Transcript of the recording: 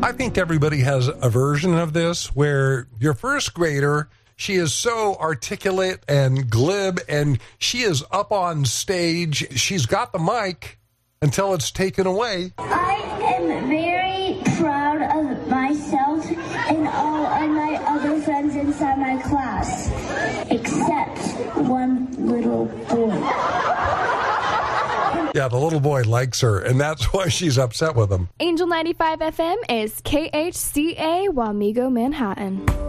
I think everybody has a version of this where your first grader, she is so articulate and glib, and she is up on stage. She's got the mic until it's taken away. I am very proud of myself and all of my other friends inside my class, except one little boy. Yeah, the little boy likes her, and that's why she's upset with him. Angel 95 FM is KHCA Wamego, Manhattan.